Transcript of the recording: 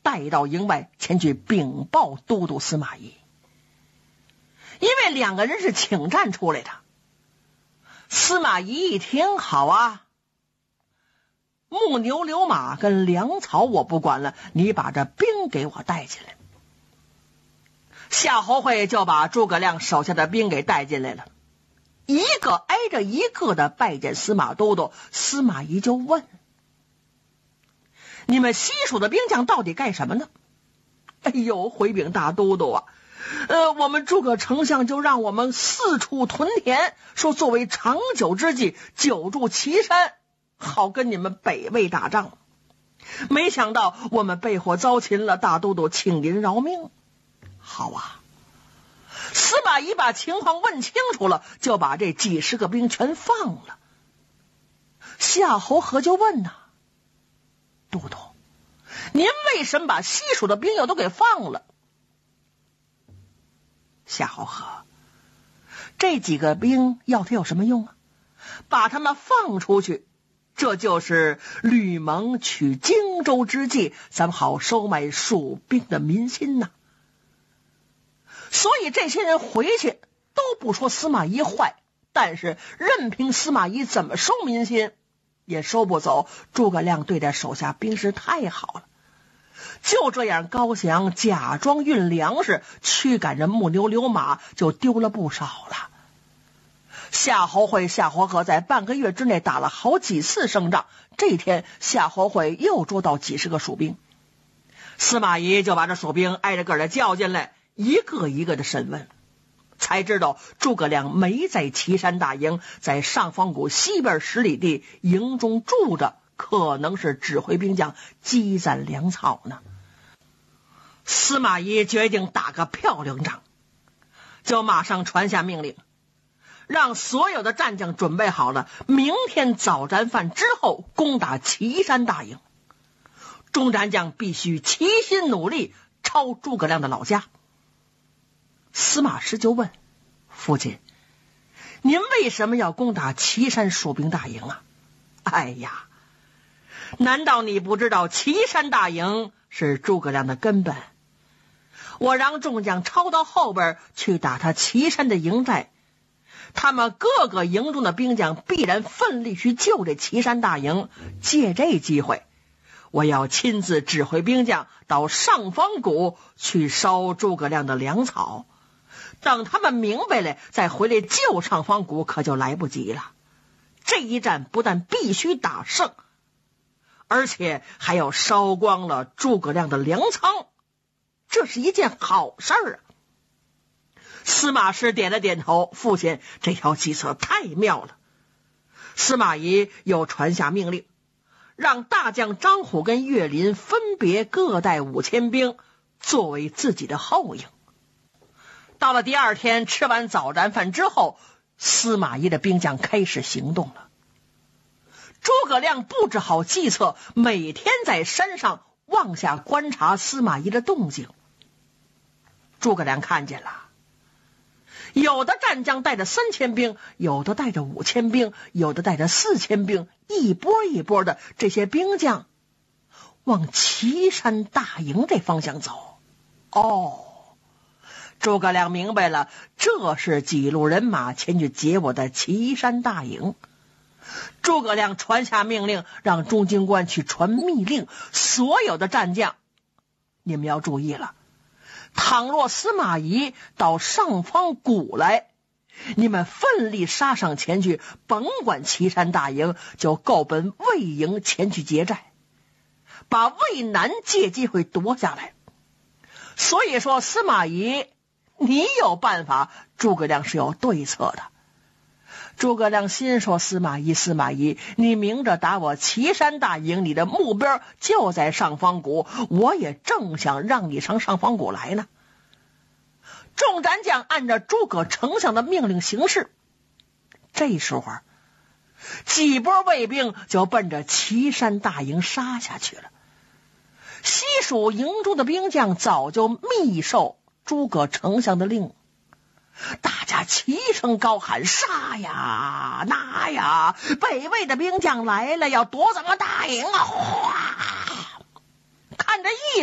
带到营外前去禀报都督司马懿。因为两个人是请战出来的，司马懿一听，好啊，木牛流马跟粮草我不管了，你把这兵给我带进来。夏侯会就把诸葛亮手下的兵给带进来了，一个挨着一个的拜见司马都督。司马懿就问：你们西蜀的兵将到底干什么呢？哎呦，回禀大都督啊，我们诸葛丞相就让我们四处屯田，说作为长久之计，久住岐山，好跟你们北魏打仗。没想到我们被火遭擒了，大都督请您饶命。好啊，司马懿把情况问清楚了，就把这几十个兵全放了。夏侯和就问呐：都督，您为什么把西蜀的兵又都给放了？夏侯和，这几个兵要他有什么用啊？把他们放出去，这就是吕蒙取荆州之计，咱们好收买蜀兵的民心呐。所以这些人回去都不说司马懿坏，但是任凭司马懿怎么收民心也收不走。诸葛亮对待手下兵士太好了。就这样，高翔假装运粮食驱赶着木牛流马，就丢了不少了。夏侯会、夏侯和在半个月之内打了好几次胜仗。这天，夏侯会又捉到几十个蜀兵，司马懿就把这蜀兵挨着个的叫进来，一个一个的审问，才知道诸葛亮没在岐山大营，在上方谷西边10里地营中住着，可能是指挥兵将积攒粮草呢。司马懿决定打个漂亮仗，就马上传下命令，让所有的战将准备好了，明天早战饭之后攻打岐山大营。众战将必须齐心努力，抄诸葛亮的老家。司马师就问：父亲，您为什么要攻打岐山蜀兵大营啊？哎呀，难道你不知道岐山大营是诸葛亮的根本？我让众将抄到后边去打他岐山的营寨，他们各个营中的兵将必然奋力去救这岐山大营。借这机会，我要亲自指挥兵将到上方谷去烧诸葛亮的粮草，等他们明白了再回来救上方谷可就来不及了。这一战不但必须打胜，而且还要烧光了诸葛亮的粮仓，这是一件好事儿啊。司马师点了点头，父亲，这条计策太妙了。司马懿又传下命令，让大将张虎跟岳林分别各带5000兵作为自己的后营。到了第二天吃完早战饭之后，司马懿的兵将开始行动了。诸葛亮布置好计策，每天在山上望下观察司马懿的动静。诸葛亮看见了，有的战将带着3000兵，有的带着5000兵，有的带着4000兵，一波一波的，这些兵将往岐山大营这方向走。诸葛亮明白了，这是几路人马前去劫我的岐山大营。诸葛亮传下命令，让中军官去传密令，所有的战将，你们要注意了，倘若司马懿到上方谷来，你们奋力杀上前去，甭管岐山大营，就够奔魏营前去劫寨，把魏南借机会夺下来。所以说，司马懿你有办法，诸葛亮是有对策的。诸葛亮心说，司马懿，你明着打我岐山大营，你的目标就在上方谷，我也正想让你上上方谷来呢。众战将按照诸葛丞相的命令行事。这时候几波魏兵就奔着岐山大营杀下去了。西蜀营中的兵将早就密受诸葛丞相的令，大家齐声高喊：杀呀，拿呀，北魏的兵将来了，要夺咱们大营啊！哗，看着一